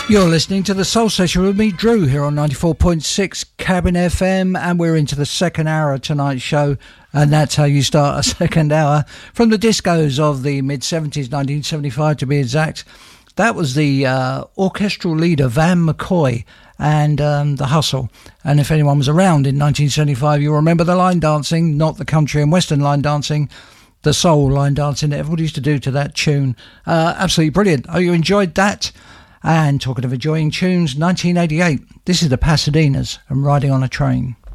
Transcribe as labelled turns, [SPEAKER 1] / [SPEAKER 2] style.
[SPEAKER 1] You're listening to the Soul Session with me, Drew, here on 94.6 Cabin FM, and we're into the second hour of tonight's show, and that's how you start a second hour. From the discos of the mid-70s, 1975 to be exact, that was the orchestral leader, Van McCoy, and The Hustle. And if anyone was around in 1975, you'll remember the line dancing, not the country and western line dancing, the soul line dancing that everybody used to do to that tune. Absolutely brilliant. Oh, you enjoyed that? And talking of enjoying tunes, 1988, this is the Pasadenas and Riding on a Train.